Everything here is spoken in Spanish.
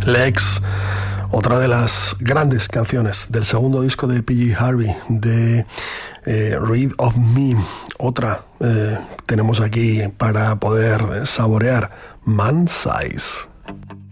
Legs, otra de las grandes canciones del segundo disco de PJ Harvey, de Rid of Me. Otra tenemos aquí para poder saborear, Man Size.